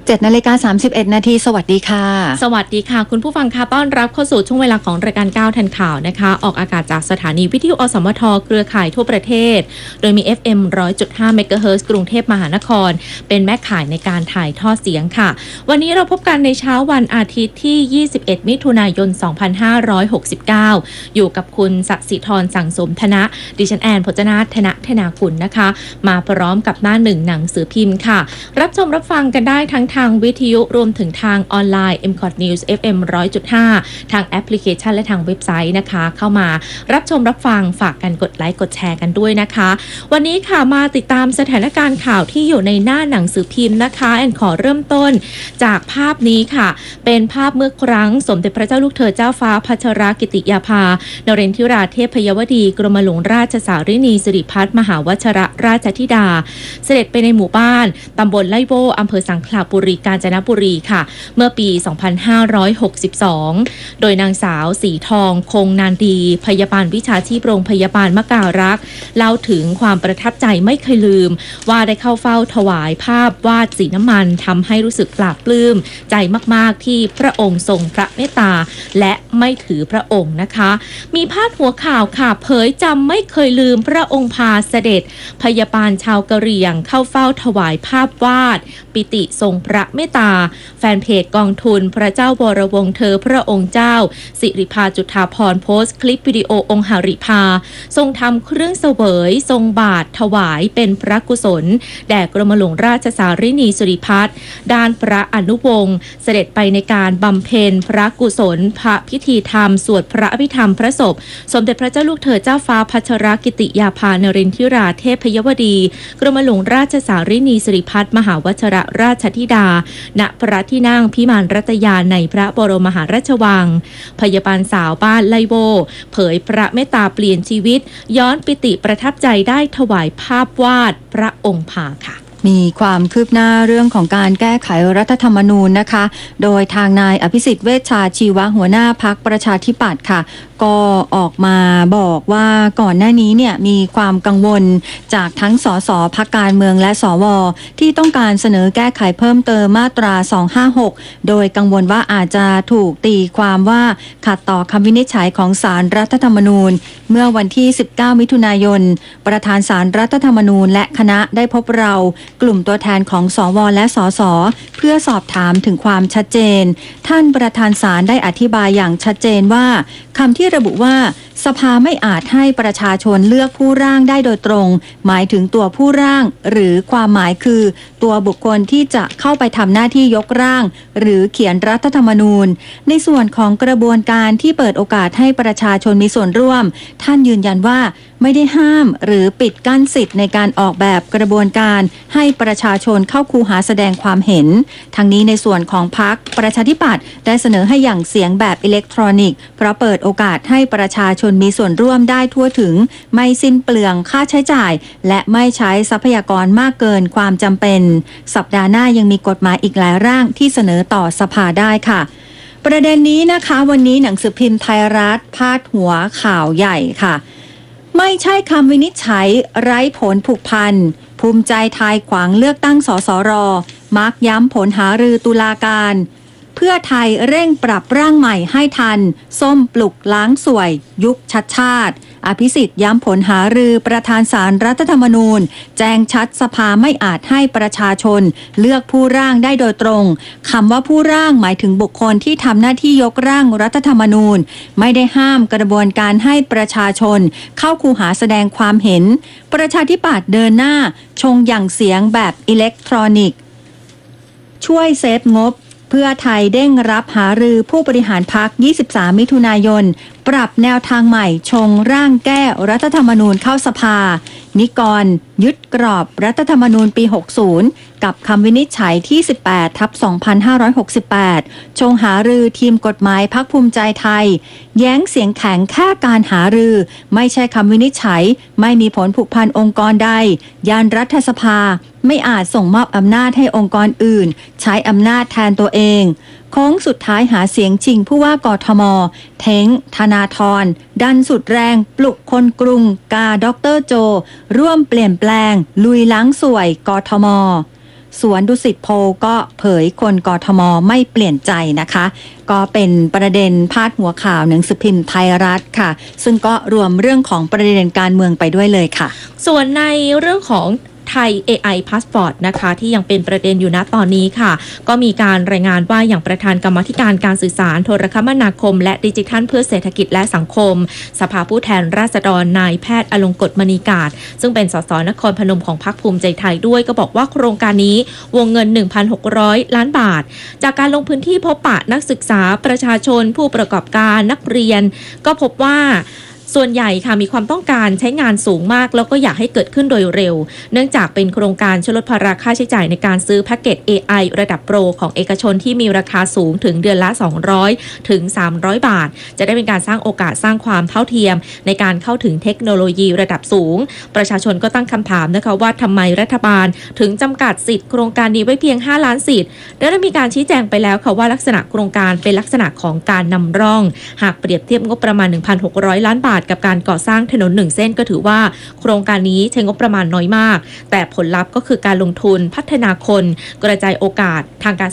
7:31 นาทีสวัสดีค่ะสวัสดีค่ะคุณผู้ฟังค่ะต้อนรับเข้าสู่ช่วงเวลาของรายการ9ทันข่าวนะคะออกอากาศจากสถานีวิทยุอสมทเครือข่ายทั่วประเทศโดยมี FM 100.5 เมกะเฮิรตซ์กรุงเทพมหานครเป็นแม่ข่ายในการถ่ายทอดเสียงค่ะวันนี้เราพบกันในเช้าวันอาทิตย์ที่21มิถุนายน2569อยู่กับคุณสศิธรสังสมธนะดิฉันแอนพจนาธนะธนาคุณนะคะมาพร้อมกับหน้าหนึ่งหนังสือพิมพ์ค่ะรับชมรับฟังกันได้ทั้งทางวิทยุรวมถึงทางออนไลน์ MCOT News FM 100.5 ทางแอปพลิเคชันและทางเว็บไซต์นะคะเข้ามารับชมรับฟังฝากกันกดไลค์กดแชร์กันด้วยนะคะวันนี้ค่ะมาติดตามสถานการณ์ข่าวที่อยู่ในหน้าหนังสือพิมพ์นะคะแอนขอเริ่มต้นจากภาพนี้ค่ะเป็นภาพเมื่อครั้งสมเด็จพระเจ้าลูกเธอเจ้าฟ้าพัชรกิติยาภานเรนทิราเทพยวดีกรมหลวงราชสารินีสิริพัฒน์มหาวชรราชธิดาเสด็จไปในหมู่บ้านตำบลไล่โวอำเภอสังขละบุรีกาญจนบุรีค่ะเมื่อปี 2562 โดยนางสาวสีทองคงนานดีพยาบาลวิชาชีพโรงพยาบาลมะการักษ์เล่าถึงความประทับใจไม่เคยลืมว่าได้เข้าเฝ้าถวายภาพวาดสีน้ำมันทำให้รู้สึกปลาบปลื้มใจมากๆที่พระองค์ทรงพระเมตตาและไม่ถือพระองค์นะคะมีพาดหัวข่าวค่ะเผยจำไม่เคยลืมพระองค์พาเสด็จพยาบาลชาวกะเหรี่ยงเข้าเฝ้าถวายภาพวาดปิติทรงพระเมตตาแฟนเพจกองทุนพระเจ้าวรวงศ์เธอพระองค์เจ้าสิริภาจุฑาภรณ์โพสต์คลิปวิดีโอองค์หฤภาทรงทำเครื่องเสวยทรงบาตรถวายเป็นพระกุศลแด่กรมหลวงราชสารินีสิริพัฒน์ด้านพระอนุวงศ์เสด็จไปในการบำเพ็ญพระกุศลพระพิธีธรรมสวดพระอภิธรรมพระศพสมเด็จพระเจ้าลูกเธอเจ้าฟ้าพัชรกิติยาภานรินทิราเทพยวดีกรมหลวงราชสารินีสิริพัฒน์มหาวชรราชธิดาณพระที่นั่งพิมานรัตยาในพระบรมมหาราชวังพยาบาลสาวบ้านไลโวเผยพระเมตตาเปลี่ยนชีวิตย้อนปิติประทับใจได้ถวายภาพวาดพระองค์พาค่ะมีความคืบหน้าเรื่องของการแก้ไขรัฐธรรมนูญนะคะโดยทางนายอภิสิทธิ์เวชชาชีวะหัวหน้าพรรคประชาธิปัตย์ค่ะก็ออกมาบอกว่าก่อนหน้านี้เนี่ยมีความกังวลจากทั้งสสพรรคการเมืองและสวที่ต้องการเสนอแก้ไขเพิ่มเติมมาตรา256โดยกังวลว่าอาจจะถูกตีความว่าขัดต่อคำวินิจฉัยของศาลรัฐธรรมนูญเมื่อวันที่19มิถุนายนประธานศาลรัฐธรรมนูญและคณะได้พบเรากลุ่มตัวแทนของสวและสสเพื่อสอบถามถึงความชัดเจนท่านประธานศาลได้อธิบายอย่างชัดเจนว่าคำที่ระบุว่าสภาไม่อาจให้ประชาชนเลือกผู้ร่างได้โดยตรงหมายถึงตัวผู้ร่างหรือความหมายคือตัวบุคคลที่จะเข้าไปทำหน้าที่ยกร่างหรือเขียนรัฐธรรมนูญในส่วนของกระบวนการที่เปิดโอกาสให้ประชาชนมีส่วนร่วมท่านยืนยันว่าไม่ได้ห้ามหรือปิดกั้นสิทธิ์ในการออกแบบกระบวนการให้ประชาชนเข้าคูหาแสดงความเห็นทั้งนี้ในส่วนของพรรคประชาธิปัตย์ได้เสนอให้อย่างเสียงแบบอิเล็กทรอนิกส์เพราะเปิดโอกาสให้ประชาชนมีส่วนร่วมได้ทั่วถึงไม่สิ้นเปลืองค่าใช้จ่ายและไม่ใช้ทรัพยากรมากเกินความจำเป็นสัปดาห์หน้ายังมีกฎหมายอีกหลายร่างที่เสนอต่อสภาได้ค่ะประเด็นนี้นะคะวันนี้หนังสือพิมพ์ไทยรัฐพาดหัวข่าวใหญ่ค่ะไม่ใช่คำวินิจฉัยไร้ผลผูกพันภูมิใจไทยขวางเลือกตั้งสสรมักย้ำผลหารือตุลาการเพื่อไทยเร่งปรับร่างใหม่ให้ทันส้มปลุกล้างสวยยุคชัดชาติอภิสิทธิ์ย้ำผลหารือประธานศาลรัฐธรรมนูญแจ้งชัดสภาไม่อาจให้ประชาชนเลือกผู้ร่างได้โดยตรงคำว่าผู้ร่างหมายถึงบุคคลที่ทำหน้าที่ยกร่างรัฐธรรมนูญไม่ได้ห้ามกระบวนการให้ประชาชนเข้าคูหาแสดงความเห็นประชาธิปัตย์เดินหน้าชงหยั่งเสียงแบบอิเล็กทรอนิกส์ช่วยเซฟงบเพื่อไทยเด้งรับหารือผู้บริหารพรรค23มิถุนายนปรับแนวทางใหม่ชงร่างแก้รัฐธรรมนูญเข้าสภานิกรยึดกรอบรัฐธรรมนูญปี 60กับคำวินิจฉัยที่18/2568ชงหารือทีมกฎหมายพรรคภูมิใจไทยแย้งเสียงแข็งแค่การหารือไม่ใช่คำวินิจฉัยไม่มีผลผูกพันองค์กรใดยานรัฐสภาไม่อาจส่งมอบอำนาจให้องค์กรอื่นใช้อำนาจแทนตัวเองโค้งสุดท้ายหาเสียงชิงผู้ว่ากทม.เท้งธนาธรดันสุดแรงปลุกคนกรุงกาดร.โจร่วมเปลี่ยนแปลงลุยล้างสวยกทม. สวนดุสิตโพลก็เผยคนกทมไม่เปลี่ยนใจนะคะ ก็เป็นประเด็นพาดหัวข่าวหนังสือพิมพ์ไทยรัฐค่ะ ซึ่งก็รวมเรื่องของประเด็นการเมืองไปด้วยเลยค่ะส่วนในเรื่องของไทย AI Passport นะคะที่ยังเป็นประเด็นอยู่ณตอนนี้ค่ะก็มีการรายงานว่าอย่างประธานกรรมาธิการการสื่อสารโทรคมนาคมและดิจิทัลเพื่อเศรษฐกิจและสังคมสภาผู้แทนราษฎรนายแพทย์อลงกฎมณีกาศซึ่งเป็นสสนครพนมของพรรคภูมิใจไทยด้วยก็บอกว่าโครงการนี้วงเงิน 1,600 ล้านบาทจากการลงพื้นที่พบปะนักศึกษาประชาชนผู้ประกอบการนักเรียนก็พบว่าส่วนใหญ่ค่ะมีความต้องการใช้งานสูงมากแล้วก็อยากให้เกิดขึ้นโดยเร็วเนื่องจากเป็นโครงการช่วยลดภาระค่าใช้จ่ายในการซื้อแพ็กเกจ AI ระดับโปรของเอกชนที่มีราคาสูงถึงเดือนละ200ถึง300 บาทจะได้เป็นการสร้างโอกาสสร้างความเท่าเทียมในการเข้าถึงเทคโนโลยีระดับสูงประชาชนก็ตั้งคำถามนะคะว่าทำไมรัฐบาลถึงจำกัดสิทธิ์โครงการนี้ไว้เพียง5ล้านสิทธิ์และได้มีการชี้แจงไปแล้วค่ะว่าลักษณะโครงการเป็นลักษณะของการนำร่องหากเปรียบเทียบงบประมาณ 1,600 ล้านบาทกับการก่อสร้างถนน1เส้นก็ถือว่าโครงการนี้ใช้งบประมาณน้อยมากแต่ผลลัพธ์ก็คือการลงทุนพัฒนาคนกระจายโอกาสทางการ